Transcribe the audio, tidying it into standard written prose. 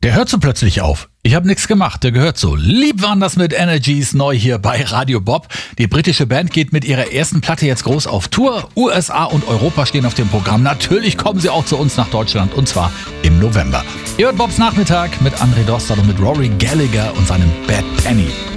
Der hört so plötzlich auf. Ich habe nichts gemacht, der gehört so. Lieb waren das mit Energies, neu hier bei Radio Bob. Die britische Band geht mit ihrer ersten Platte jetzt groß auf Tour. USA und Europa stehen auf dem Programm. Natürlich kommen sie auch zu uns nach Deutschland und zwar im November. Ihr hört Bobs Nachmittag mit André Dostal und mit Rory Gallagher und seinem Bad Penny.